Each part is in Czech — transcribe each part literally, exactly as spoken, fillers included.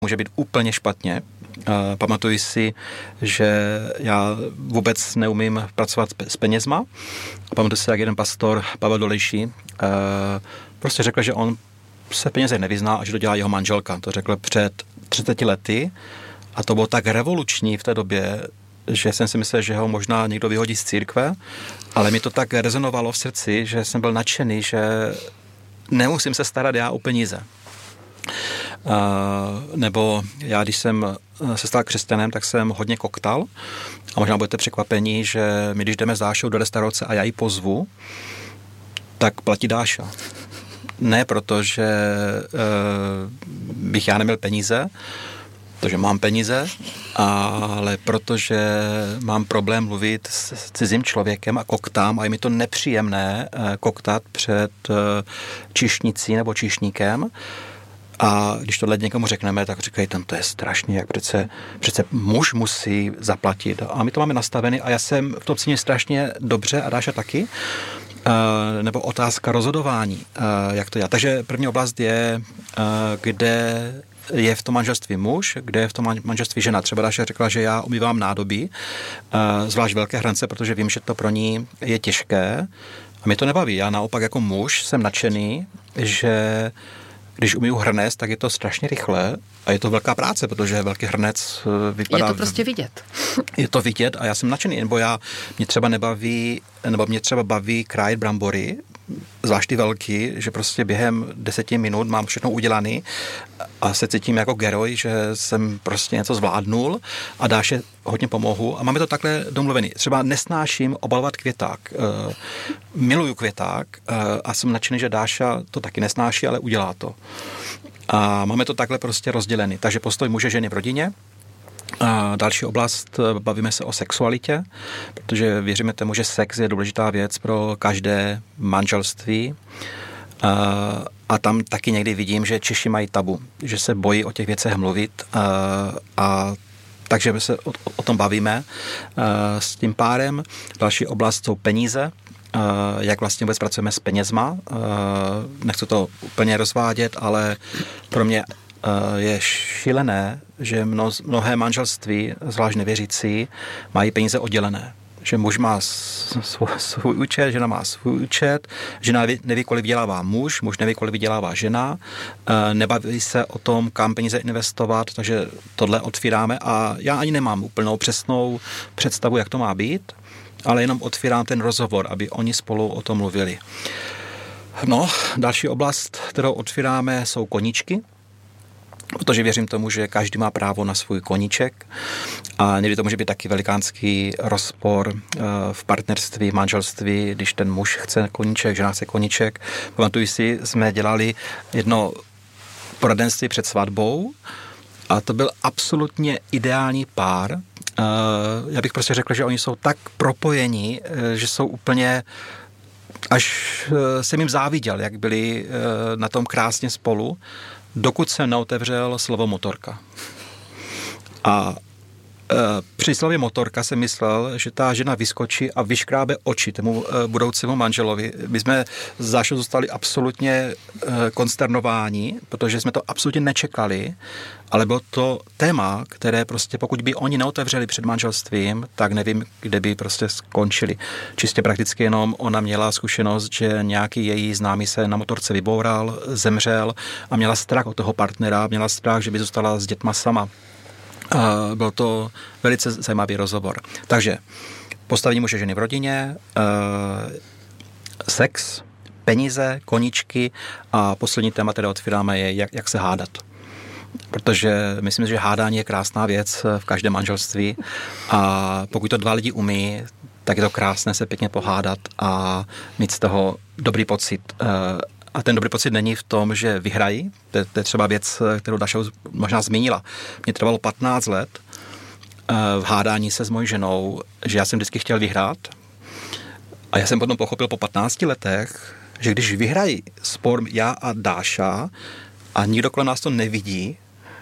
může být úplně špatně. Uh, pamatuji si, že já vůbec neumím pracovat s penězma. Pamatuji si, jak jeden pastor, Pavel Dolejší, uh, prostě řekl, že on se peněze nevyzná a že to dělá jeho manželka. To řekl před třiceti lety a to bylo tak revoluční v té době, že jsem si myslel, že ho možná někdo vyhodí z církve, ale mi to tak rezonovalo v srdci, že jsem byl nadšený, že nemusím se starat já o peníze. Uh, nebo já, když jsem se stal křesťanem, tak jsem hodně koktal a možná budete překvapení, že my, když jdeme s Dášou do restaurace a já ji pozvu, tak platí Dáša. Ne proto, že uh, bych já neměl peníze, protože mám peníze, ale protože mám problém mluvit s cizím člověkem a koktám a je mi to nepříjemné koktat před číšnicí nebo číšníkem. A když tohle někomu řekneme, tak říkají, tam to je strašně, jak přece, přece muž musí zaplatit. A my to máme nastavené a já jsem v tom cíně strašně dobře a Dáša taky. Uh, nebo otázka rozhodování, uh, jak to je. Takže první oblast je, uh, kde je v tom manželství muž, kde je v tom manželství žena. Třeba Dáša řekla, že já umývám nádobí, uh, zvlášť velké hrnce, protože vím, že to pro ní je těžké a mě to nebaví. Já naopak jako muž jsem nadšený, že když umýju hrnec, tak je to strašně rychle a je to velká práce, protože velký hrnec vypadá... Je to prostě vidět. Je to vidět a já jsem nadšený, nebo já, mě třeba nebaví, nebo mě třeba baví krájet brambory, zvlášť ty velký, že prostě během deseti minut mám všechno udělaný a se cítím jako geroj, že jsem prostě něco zvládnul a Dáše hodně pomohu a máme to takhle domluvený. Třeba nesnáším obalovat květák. Uh, miluju květák uh, a jsem nadšený, že Dáša to taky nesnáší, ale udělá to. A máme to takhle prostě rozdělený. Takže postoj muže ženy v rodině. A další oblast, bavíme se o sexualitě, protože věříme tomu, že sex je důležitá věc pro každé manželství. A, a tam taky někdy vidím, že Češi mají tabu, že se bojí o těch věcech mluvit a, a takže se o, o tom bavíme a, s tím párem. Další oblast jsou peníze. Uh, jak vlastně vůbec pracujeme s penězma. Uh, nechci to úplně rozvádět, ale pro mě uh, je šílené, že mno, mnohé manželství, zvlášť nevěřící, mají peníze oddělené. Že muž má svůj, svůj účet, žena má svůj účet, žena neví, kolik vydělává muž, muž neví, kolik vydělává žena, uh, nebaví se o tom, kam peníze investovat, takže tohle otvíráme a já ani nemám úplnou přesnou představu, jak to má být, ale jenom otvírám ten rozhovor, aby oni spolu o tom mluvili. No, další oblast, kterou otvíráme, jsou koníčky, protože věřím tomu, že každý má právo na svůj koníček a někdy to může být taky velikánský rozpor v partnerství, v manželství, když ten muž chce koníček, žena chce koníček. Pamatuju si, jsme dělali jedno poradenství před svatbou a to byl absolutně ideální pár. Uh, já bych prostě řekl, že oni jsou tak propojení, uh, že jsou úplně, až uh, jsem jim záviděl, jak byli uh, na tom krásně spolu, dokud jsem neotevřel slovo motorka. A uh, při slově motorka jsem myslel, že ta žena vyskočí a vyškrábe oči tomu uh, budoucímu manželovi. My jsme s Dášou zůstali absolutně uh, konsternováni, protože jsme to absolutně nečekali, ale bylo to téma, které prostě, pokud by oni neotevřeli před manželstvím, tak nevím, kde by prostě skončili. Čistě prakticky jenom ona měla zkušenost, že nějaký její známý se na motorce vyboural, zemřel a měla strach od toho partnera, měla strach, že by zůstala s dětma sama. Uh, byl to velice zajímavý rozhovor. Takže postavení muže ženy v rodině, uh, sex, peníze, koníčky a poslední téma, které otvíráme, je, jak, jak se hádat. Protože myslím, že hádání je krásná věc v každém manželství a pokud to dva lidi umí, tak je to krásné se pěkně pohádat a mít z toho dobrý pocit. A ten dobrý pocit není v tom, že vyhrají. To je, to je třeba věc, kterou Dáša možná zmínila. Mně trvalo patnáct let v hádání se s mojí ženou, že já jsem vždycky chtěl vyhrát. A já jsem potom pochopil po patnácti letech, že když vyhrají spor já a Dáša a nikdo kolem nás to nevidí,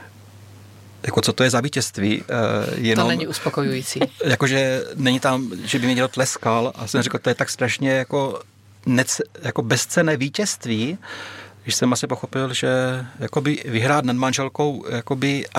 jako co to je za vítězství. Jenom, to není uspokojující. Jakože není tam, že by mě někdo tleskal a jsem řekl, to je tak strašně jako, nec, jako bezcenné vítězství, když jsem asi pochopil, že jakoby vyhrát nad manželkou jakoby